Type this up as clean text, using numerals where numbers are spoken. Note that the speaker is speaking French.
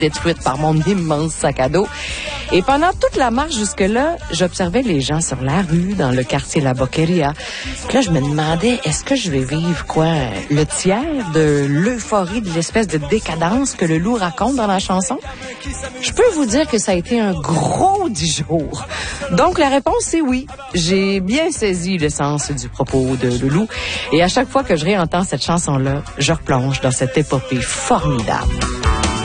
détruite par mon immense sac à dos. Et pendant toute la marche jusque-là, j'observais les gens sur la rue, dans le quartier La Boqueria. Puis là, je me demandais, est-ce que je vais vivre, le tiers de l'euphorie, de l'espèce de décadence que le loup raconte dans la chanson? Je peux vous dire que ça a été un gros 10 jours. Donc, la réponse, c'est oui. J'ai bien saisi le sens du propos de Loulou. Et à chaque fois que je réentends cette chanson-là, je replonge dans cette épopée formidable.